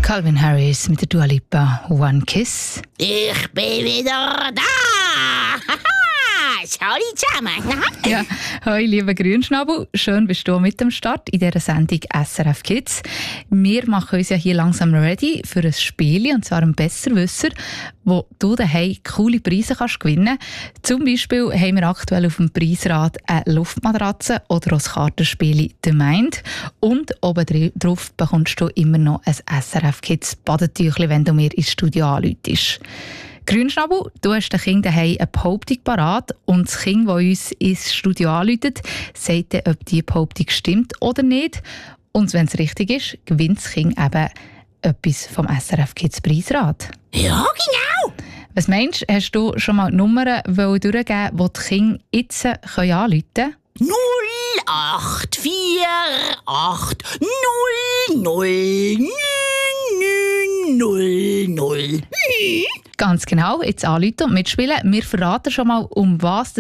Calvin Harris mit der Dua Lipa, One Kiss. Ich bin wieder da! Hallo zusammen! Ja, hoi liebe Grünschnabel, schön bist du mit am Start in dieser Sendung SRF Kids. Wir machen uns ja hier langsam ready für ein Spiel, und zwar ein Besserwisser, wo du daheim coole Preise kannst gewinnen. Zum Beispiel haben wir aktuell auf dem Preisrad eine Luftmatratze oder auch das Kartenspiel «The Mind». Und oben drauf bekommst du immer noch ein SRF Kids Badetüchli, wenn du mir ins Studio anrufst. Grünschnabel, du hast den Kind daheim eine Behauptung parat, und das Kind, das uns ins Studio anruft, sagt dann, ob diese Behauptung stimmt oder nicht. Und wenn es richtig ist, gewinnt das Kind eben etwas vom SRF Kids Preisrad. Ja, genau! Was meinst du, hast du schon mal die Nummern durchgegeben, die die Kinder jetzt anrufen können? 0848 00 900. Ganz genau, jetzt anrufen und mitspielen. Wir verraten schon mal, um was